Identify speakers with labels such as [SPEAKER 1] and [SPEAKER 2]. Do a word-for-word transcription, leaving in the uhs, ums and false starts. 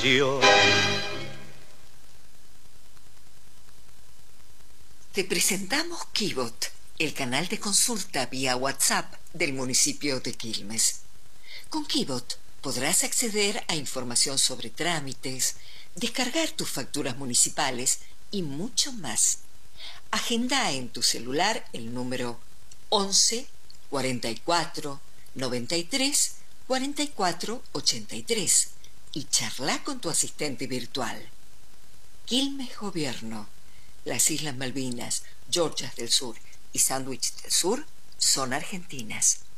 [SPEAKER 1] Yo.
[SPEAKER 2] Te presentamos Kibot, el canal de consulta vía WhatsApp del municipio de Quilmes. Con Kibot podrás acceder a información sobre trámites, descargar tus facturas municipales y mucho más. Agenda en tu celular el número once, cuarenta y cuatro, noventa y tres, cuarenta y cuatro, ochenta y tres y charla con tu asistente virtual. Quilmes Gobierno. Las Islas Malvinas, Georgias del Sur y Sandwich del Sur son argentinas.